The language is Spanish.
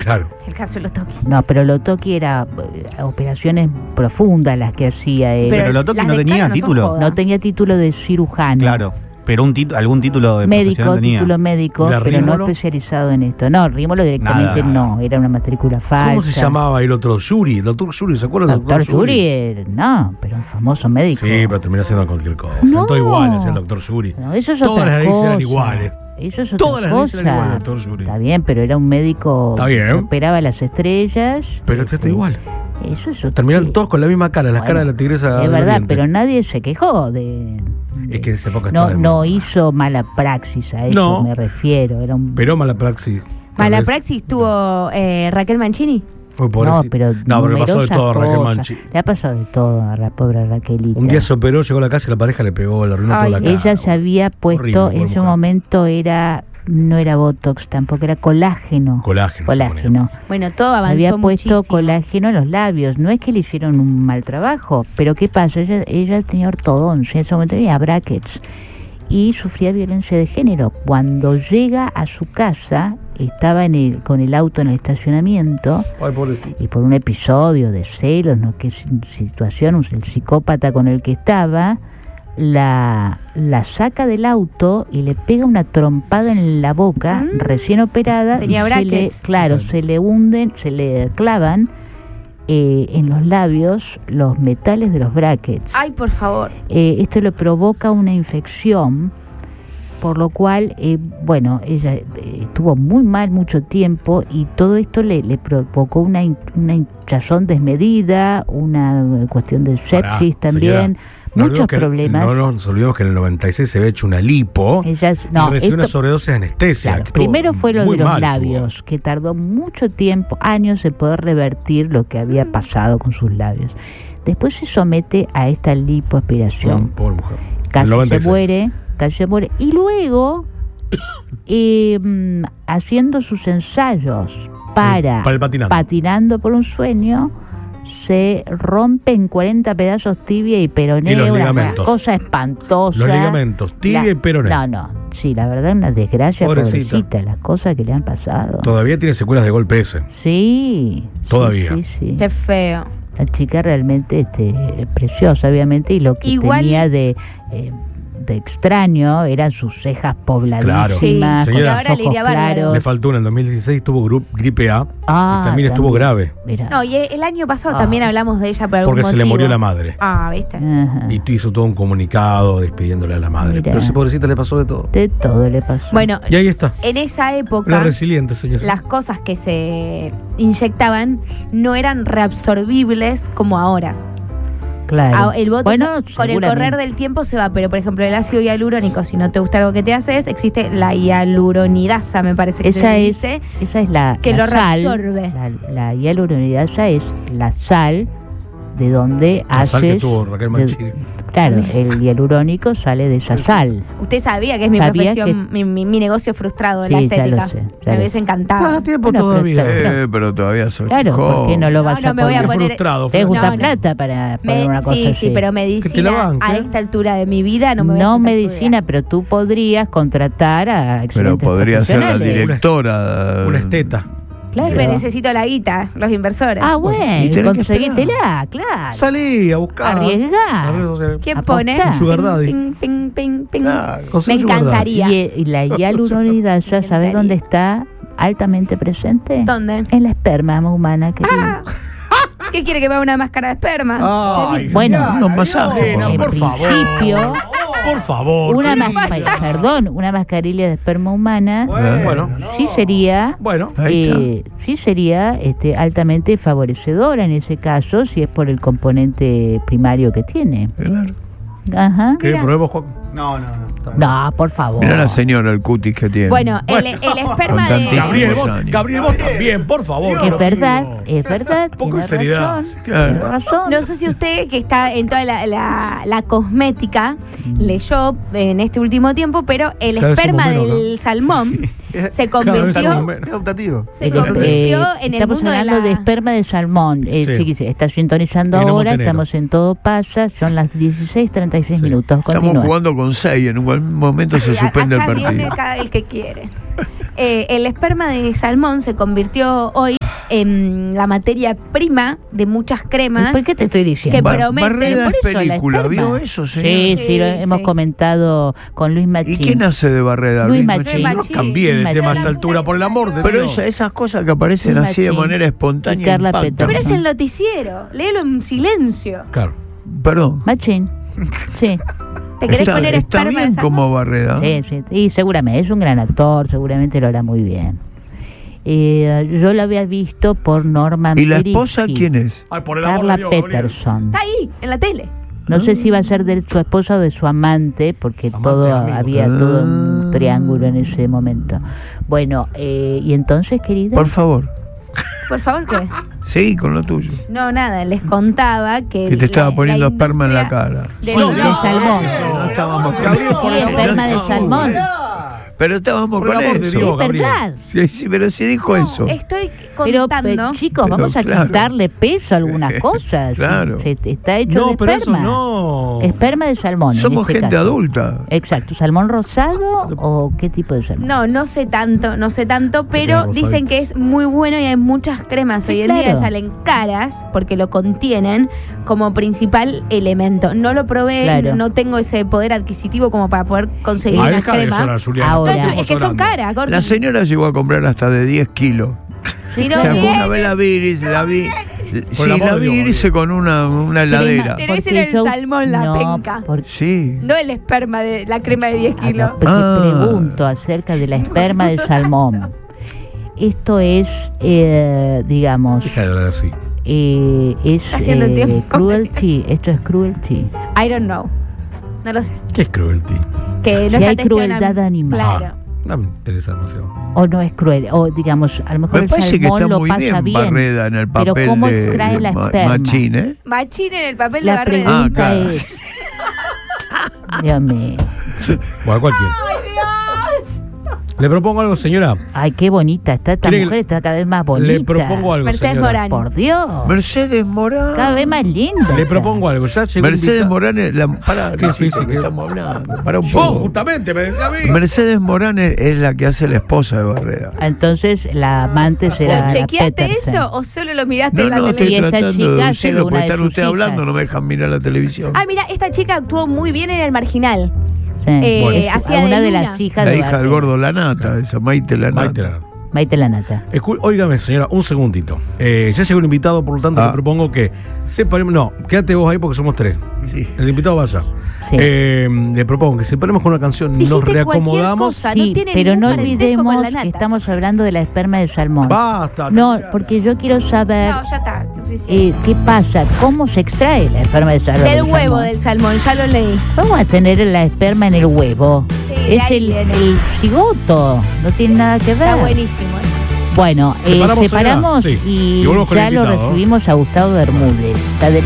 Claro. El caso Lotoki. No, pero Lotoki era operaciones profundas las que hacía él. Pero Lotoki las no de tenía Cano son título. joda. No tenía título de cirujano. Claro, pero algún título de Médico, profesión tenía. título médico, ¿La pero no Rímolo? especializado en esto. No, Rímolo directamente Nada. no, era una matrícula falsa. ¿Cómo se llamaba el otro? Yuri. El doctor Yuri, ¿se acuerdan del Doctor Yuri, no, pero un famoso médico. Sí, pero terminó haciendo cualquier cosa. No. Todo igual, es el doctor Yuri. No, eso es Todas otra las narices cosa. eran iguales. Eso es Todas otra las narices eran cosa. iguales, doctor Yuri. Está bien, pero era un médico Está bien. que operaba las estrellas. Pero esto está igual. Eso es otra. Terminaron sí. todos con la misma cara, las Bueno, caras de la tigresa. Es del verdad, Oriente. pero nadie se quejó de. Es que en esa época No, estaba de no moda. hizo mala praxis, a eso No. me refiero. Era un. Pero mala praxis. Mala praxis tuvo Raquel Mancini. Muy no, pobrecito. pero. No, pero le pasó de numerosas todo a Raquel cosas. Mancini. Le ha pasado de todo a la pobre Raquelita. Un día se operó, llegó a la casa y la pareja le pegó, le arruinó toda la cara. Ella se había puesto, Horrible, en ese mujer. momento no era Botox tampoco, era colágeno. Colágeno. se ponía. Bueno, todo Se avanzó había puesto muchísimo. colágeno en los labios. No es que le hicieron un mal trabajo, pero ¿qué pasa? Ella tenía ortodoncia, en ese momento tenía brackets y sufría violencia de género. Cuando llega a su casa, estaba con el auto en el estacionamiento Ay, pobrecito. y por un episodio de celos, ¿no? Qué situación, el psicópata con el que estaba, la saca del auto y le pega una trompada en la boca, recién operada. Tenía y brackets. se le hunden, se le clavan en los labios los metales de los brackets. Ay, por favor. Esto le provoca una infección, por lo cual, bueno, ella estuvo muy mal mucho tiempo y todo esto le provocó una hinchazón desmedida, una cuestión de sepsis Pará, también, señora. No muchos olvidemos que- problemas. No nos olvidemos que en el 96 se había hecho una lipo Ella y recibió una sobredosis de anestesia. Claro, que estuvo primero fue lo muy de los mal, labios, que tardó mucho tiempo, años, en poder revertir lo que había pasado con sus labios. Después se somete a esta lipoaspiración. Pobre mujer. Casi El 96. se muere. Y luego, haciendo sus ensayos para el patinando. Patinando por un sueño, se rompe en 40 pedazos tibia y peroné, Y los una ligamentos. cosa espantosa. Los ligamentos, tibia y peroné. No, sí, la verdad, una desgracia, Pobrecita. pobrecita, las cosas que le han pasado. Todavía tiene secuelas de golpe ese. Sí. Todavía. Sí. Qué feo. La chica realmente preciosa, obviamente, y lo que Igual- tenía de extraño eran sus cejas pobladísimas, Sí. con Señora. los Ahora ojos Lidia Bárbaro. claros. Le faltó una. En 2016 tuvo gripe A Ah, y también estuvo grave Mirá. No, y el año pasado Ah. también hablamos de ella por algún porque se le motivo. murió la madre. Ah, ¿viste? Ajá. Y hizo todo un comunicado despidiéndole a la madre. Mirá. Pero ese pobrecita le pasó de todo. De todo le pasó. Bueno, Y ahí está. en esa Una época resiliente, señor. las cosas que se inyectaban no eran reabsorbibles como ahora. claro. El botox Bueno, con el seguramente. correr del tiempo se va, pero por ejemplo el ácido hialurónico, si no te gusta algo que te haces, existe la hialuronidasa, me parece que Esa se es, dice. esa es la, que la lo sal. reabsorbe. La hialuronidasa es la sal de donde La sal que haces. tuvo Raquel Mancini. Claro, el hialurónico sale de esa sal. Usted sabía que es mi Sabía profesión, mi negocio frustrado de la Sí, ya estética. lo sé, ya Me lo hubiese sé. encantado. Está a tiempo Bueno, todavía. pero Pero todavía soy Claro, ¿por qué no lo vas No, a me voy a poner? poner- frustrado. Te gusta No, no. plata para poner una cosa sí, así. sí, pero Que te la medicina banque. a esta altura de mi vida no me voy a No sentar medicina, pero tú podrías contratar a Pero excelentes podría ser la profesionales. directora. Una esteta. Claro. Me necesito la guita, los inversores. Ah, Y bueno, tenés que conseguítela, claro. Salí a buscar. Arriesgá. Las redes sociales. ¿Quién apostá. pone? Un sugar daddy. Ping, ping, ping, ping. Claro, Me conseguí un sugar daddy. encantaría. Y la hialuronidasa, ¿sabes dónde está altamente presente? ¿Dónde? En la esperma humana, querida. ¿Qué quiere que me haga una máscara de esperma? Ay, Bueno, señora, unos masajes, Elena, en por favor. principio, Por favor. una ¿qué una mascarilla de esperma humana Bueno, sí sería bueno. Ahí sí sería altamente favorecedora en ese caso, si es por el componente primario que tiene. Claro. Ajá. ¿Qué probemos, Juan? No. No, por favor. Mirá la señora el cutis que tiene. Bueno, el esperma Con de... tantísimo. Gabriel, vos, años. Gabriel, vos también, por favor. Es verdad, Un poco de tiene seriedad. razón, Claro. tiene razón. No sé si usted, que está en toda la cosmética, leyó en este último tiempo, pero el Cada vez esperma somos menos, del salmón se Cada vez convirtió, somos menos. Es optativo. se convirtió en el estamos mundo de hablando de la... esperma de salmón. Sí. Sí, está sintonizando En el ahora, Montenegro. estamos en Todo Pasa, son las 16:36 minutos. Estamos Continúa. jugando con 6, en un momento se suspende el Acá partido. viene cada el que quiere. El esperma de salmón se convirtió hoy la materia prima de muchas cremas. ¿Por qué te estoy diciendo? Que prometen. Barreda Por es eso la película, esperma. ¿vio eso, señor? Sí, lo hemos sí. comentado con Luis Machín. ¿Y quién hace de Barreda? Luis Machín? Machín. No cambié de Machín. tema a esta altura, por el amor de Pero Dios. esas cosas que aparecen Luis así de Machín manera y espontánea Carla impactan. Peterson. Pero es el noticiero. Léelo en silencio. Claro. Perdón. Machín. Sí. ¿Te querés Está, poner está esperma bien de como Barreda. Sí, sí. Y seguramente es un gran actor, seguramente lo hará muy bien. Yo lo había visto por Norman ¿Y la esposa Pericki. quién es? Ay, por el amor Carla de Dios, Gabriel. Peterson. Está ahí, en la tele. No sé si va a ser de su esposa o de su amante, porque Amante, todo amigo. había todo un triángulo en ese momento. Bueno, y entonces, querida, Por favor, Por favor, ¿qué? seguí con lo tuyo. No, nada, les contaba que... Que te estaba la poniendo esperma en la industria cara. de- Sí, de salmón. No estábamos con Gabriel, eso. por Sí, el amor esperma de de Dios. salmón. Pero estábamos Por el con amor de eso. Dios. Es Gabriel. verdad. Sí, pero sí dijo eso. Estoy Pero, contando... chicos, Pero vamos a claro. quitarle peso a algunas cosas. Claro. Está hecho No, de pero eso esperma. no. Esperma de salmón. en Somos este gente caso. adulta. Exacto. ¿Salmón rosado o qué tipo de salmón? No sé tanto, pero rosadito. dicen que es muy bueno y hay muchas cremas Sí, hoy en día claro. que salen caras porque lo contienen como principal elemento. No lo probé, Claro. no tengo ese poder adquisitivo como para poder conseguir Ay, una deja de crema. llorar, Julián. Ahora. No, Estamos es que son llorando. caras, gordo. La señora llegó a comprar hasta de 10 kilos. Si no Se tiene- alguna vez la vi, la vi. Sí, el amor la de vi Dios, irse con una heladera. Pero ese Porque era el salmón, la penca. Sí. No el esperma de la crema de 10 kilos. Acá, porque Ah. pregunto acerca de la esperma de salmón. Esto es, digamos, Deja de hablar así. es Está haciendo el tiempo. cruelty. Esto es cruelty. I don't know. No lo sé. ¿Qué es cruelty? Que Si no hay está crueldad testionando. animal. Claro. No me interesa demasiado. O no es cruel, o digamos, a lo mejor Me el parece que salmón está lo muy pasa bien, bien. Barreda en el pero papel ¿cómo de extrae la esperma? Machín, ¿eh? Machín en el papel de La Barreda. pregunta Ah, claro. es, Dios mío, Bueno, cualquiera. Le propongo algo, señora. ay, qué bonita está esta ¿Quiere que mujer, está cada vez más bonita. Le propongo algo, Mercedes señora. Morán. Por Dios, Mercedes Morán. cada vez más linda. Le está. propongo algo. Ya llegó Mercedes invita- Morán es la. Pará, Qué difícil que que- estamos hablando. Para un Vos, poco. justamente, me decía a mí. Mercedes Morán es la que hace la esposa de Barreda. Entonces la amante será la ¿Chequeaste Peterson. eso o solo lo miraste No, en la no, televisión? Y estoy esta tratando de chica decirlo llegó porque una de están sus ustedes hablando, hijas. no me dejan mirar la televisión. Ah, mira, esta chica actuó muy bien en El Marginal. Sí. Bueno. Hacía una de de Luna. las hijas La de hija del Barreda. gordo Lanata, esa Maite Lanata. Maite Lanata. Maite Lanata. Óigame, señora, un segundito. Ya llegó el invitado, por lo tanto, Ah. le propongo que separemos. No, quédate vos ahí porque somos tres. Sí. El invitado vaya. Sí. Le propongo que separemos con una canción, nos Dijiste reacomodamos. cualquier cosa. Sí, no tiene pero ningún no parentesco con olvidemos la nata. que estamos hablando de la esperma de salmón. Basta. No, Tatiana. porque yo quiero saber No, ya está. suficiente. qué pasa, cómo se extrae la esperma de salmón. Del huevo del salmón, ya lo leí. Vamos a tener la esperma en el huevo. Sí, de Es ahí el viene. cigoto, no tiene nada que ver. Está buenísimo. Bueno, ¿Separamos, separamos señora? Sí. y Y volvemos con el ya lo invitado, ¿no? recibimos a Gustavo Bermúdez.